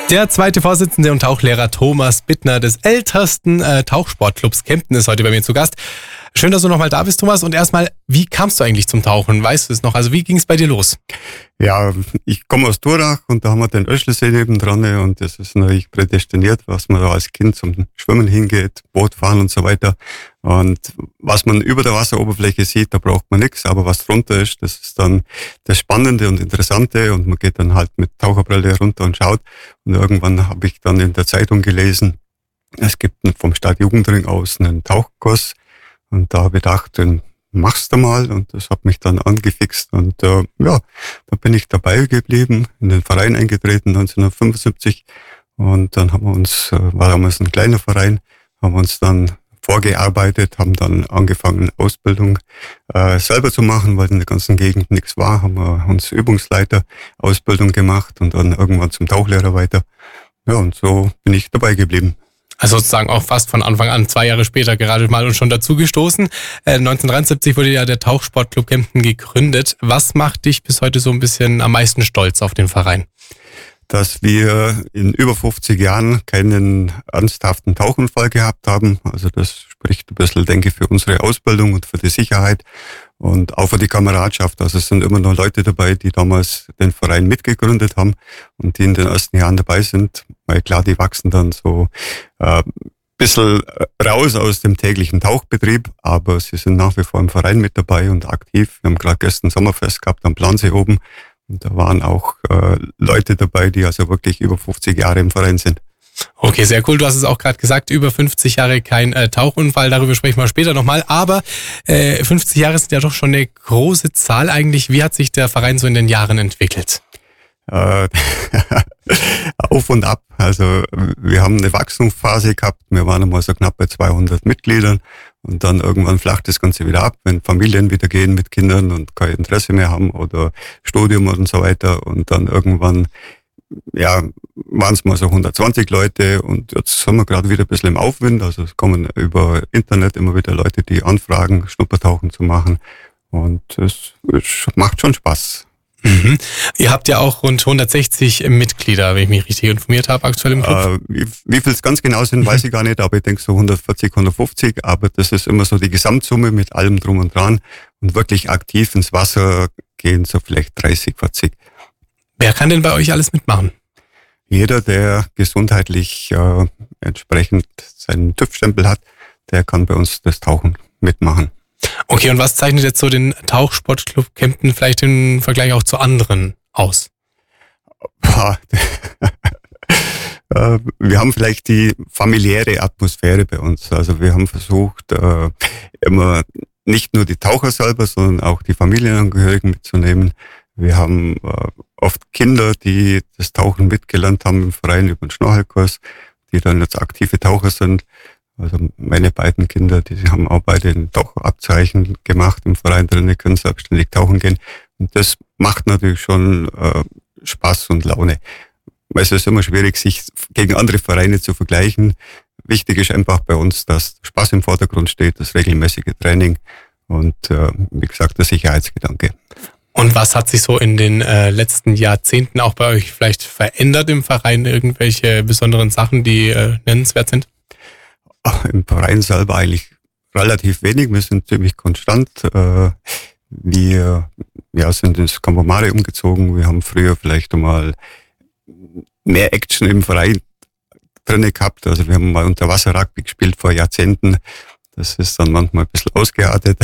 Der zweite Vorsitzende und Tauchlehrer Thomas Bittner des ältesten Tauchsportclubs Kempten ist heute bei mir zu Gast. Schön, dass du nochmal da bist, Thomas. Und erstmal, wie kamst du eigentlich zum Tauchen? Weißt du es noch? Also wie ging es bei dir los? Ja, ich komme aus Durach und da haben wir den Öschlesee nebendran und das ist natürlich prädestiniert, was man da als Kind zum Schwimmen hingeht, Boot fahren und so weiter. Und was man über der Wasseroberfläche sieht, da braucht man nichts, aber was drunter ist, das ist dann das Spannende und Interessante und man geht dann halt mit Taucherbrille runter und schaut. Und irgendwann habe ich dann in der Zeitung gelesen, es gibt vom Stadtjugendring aus einen Tauchkurs und da habe ich gedacht, den machst du mal, und das hat mich dann angefixt und da bin ich dabei geblieben, in den Verein eingetreten 1975 und dann haben wir uns, war damals ein kleiner Verein, haben wir uns dann vorgearbeitet, haben dann angefangen Ausbildung selber zu machen, weil in der ganzen Gegend nichts war, haben wir uns Übungsleiter-Ausbildung gemacht und dann irgendwann zum Tauchlehrer weiter. Ja, und so bin ich dabei geblieben. Also sozusagen auch fast von Anfang an, 2 Jahre später gerade mal und schon dazugestoßen. 1973 wurde ja der Tauchsportclub Kempten gegründet. Was macht dich bis heute so ein bisschen am meisten stolz auf den Verein? Dass wir in über 50 Jahren keinen ernsthaften Tauchunfall gehabt haben. Also das spricht ein bisschen, denke ich, für unsere Ausbildung und für die Sicherheit und auch für die Kameradschaft. Also es sind immer noch Leute dabei, die damals den Verein mitgegründet haben und die in den ersten Jahren dabei sind. Weil klar, die wachsen dann so bisschen raus aus dem täglichen Tauchbetrieb, aber sie sind nach wie vor im Verein mit dabei und aktiv. Wir haben gerade gestern Sommerfest gehabt am Plansee oben. Und da waren auch Leute dabei, die also wirklich über 50 Jahre im Verein sind. Okay, sehr cool. Du hast es auch gerade gesagt, über 50 Jahre kein Tauchunfall. Darüber sprechen wir später nochmal. Aber 50 Jahre sind ja doch schon eine große Zahl eigentlich. Wie hat sich der Verein so in den Jahren entwickelt? Auf und ab. Also wir haben eine Wachstumsphase gehabt. Wir waren einmal so knapp bei 200 Mitgliedern. Und dann irgendwann flacht das Ganze wieder ab, wenn Familien wieder gehen mit Kindern und kein Interesse mehr haben oder Studium und so weiter. Und dann irgendwann, waren es mal so 120 Leute und jetzt sind wir gerade wieder ein bisschen im Aufwind. Also es kommen über Internet immer wieder Leute, die anfragen, Schnuppertauchen zu machen. Und es macht schon Spaß. Mhm. Ihr habt ja auch rund 160 Mitglieder, wenn ich mich richtig informiert habe, aktuell im Club. Wie viel es ganz genau sind, weiß ich gar nicht, aber ich denke so 140, 150. Aber das ist immer so die Gesamtsumme mit allem drum und dran. Und wirklich aktiv ins Wasser gehen so vielleicht 30, 40. Wer kann denn bei euch alles mitmachen? Jeder, der gesundheitlich entsprechend seinen TÜV-Stempel hat, der kann bei uns das Tauchen mitmachen. Okay, und was zeichnet jetzt so den Tauchsportclub Kempten vielleicht im Vergleich auch zu anderen aus? Wir haben vielleicht die familiäre Atmosphäre bei uns. Also wir haben versucht, immer nicht nur die Taucher selber, sondern auch die Familienangehörigen mitzunehmen. Wir haben oft Kinder, die das Tauchen mitgelernt haben im Verein über den Schnorchelkurs, die dann jetzt aktive Taucher sind. Also meine beiden Kinder, die haben auch beide ein Tauchabzeichen gemacht im Verein drin, die können selbstständig tauchen gehen. Und das macht natürlich schon Spaß und Laune. Weil es ist immer schwierig, sich gegen andere Vereine zu vergleichen. Wichtig ist einfach bei uns, dass Spaß im Vordergrund steht, das regelmäßige Training und wie gesagt, der Sicherheitsgedanke. Und was hat sich so in den letzten Jahrzehnten auch bei euch vielleicht verändert im Verein? Irgendwelche besonderen Sachen, die nennenswert sind? Im Verein selber eigentlich relativ wenig. Wir sind ziemlich konstant. Wir sind ins Campo Mare umgezogen. Wir haben früher vielleicht einmal mehr Action im Verein drinne gehabt. Also wir haben mal Unterwasser-Rugby gespielt vor Jahrzehnten. Das ist dann manchmal ein bisschen ausgeartet.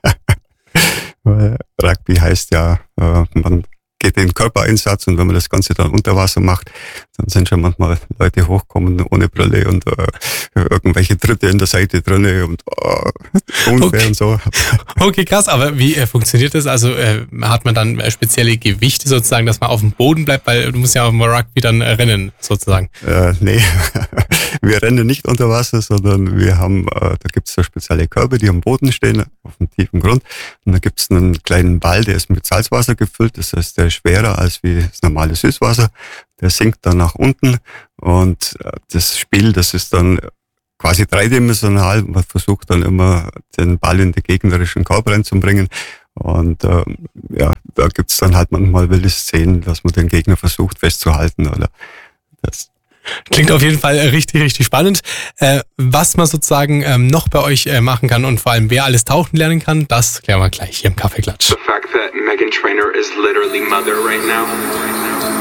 Weil Rugby heißt ja, man geht in den Körpereinsatz und wenn man das Ganze dann unter Wasser macht, dann sind schon manchmal Leute hochkommen ohne Brille und irgendwelche Tritte in der Seite drinne und unfair und so. Okay, krass, aber wie funktioniert das? Also hat man dann spezielle Gewichte sozusagen, dass man auf dem Boden bleibt, weil du musst ja auf dem Rugby dann rennen sozusagen. Nee, wir rennen nicht unter Wasser, sondern wir haben, da gibt's so spezielle Körbe, die am Boden stehen, auf einem tiefen Grund. Und da gibt's einen kleinen Ball, der ist mit Salzwasser gefüllt, das heißt, der ist schwerer als wie das normale Süßwasser. Der sinkt dann nach unten und das Spiel, das ist dann quasi dreidimensional. Man versucht dann immer, den Ball in den gegnerischen Korb reinzubringen. Und da gibt's dann halt manchmal wilde Szenen, dass man den Gegner versucht festzuhalten oder das Klingt auf jeden Fall richtig, richtig spannend. Was man sozusagen noch bei euch machen kann und vor allem wer alles tauchen lernen kann, das klären wir gleich hier im Kaffeeklatsch. The fact that Meghan Trainor is literally mother right now.